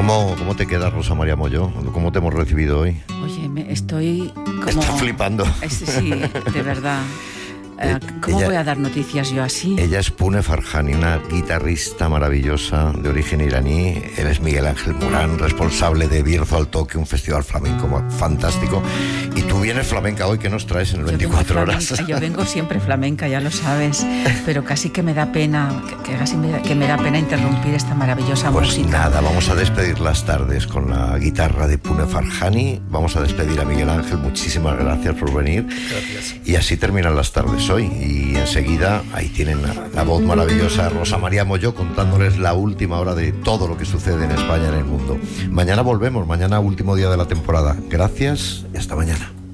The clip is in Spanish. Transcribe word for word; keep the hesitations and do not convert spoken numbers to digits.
¿Cómo, cómo te quedas, Rosa María Molló? ¿Cómo te hemos recibido hoy? Oye, me estoy como... Estás flipando. Es, sí, de verdad. Eh, ¿Cómo ella, voy a dar noticias yo así? Ella es Pune Farhani, una guitarrista maravillosa de origen iraní. Él es Miguel Ángel Morán, responsable de Bierzo al Toque, un festival flamenco fantástico. Y tú vienes flamenca hoy, ¿qué nos traes en el veinticuatro horas? Yo vengo siempre flamenca, ya lo sabes, pero casi que me da pena, que, casi me, que me da pena interrumpir esta maravillosa pues música. Pues nada, vamos a despedir las tardes con la guitarra de Pune Farhani. Vamos a despedir a Miguel Ángel. Muchísimas gracias por venir. Gracias. Y así terminan las tardes hoy, y enseguida ahí tienen la, la voz maravillosa Rosa María Molló contándoles la última hora de todo lo que sucede en España y en el mundo. Mañana volvemos, mañana último día de la temporada. Gracias y hasta mañana.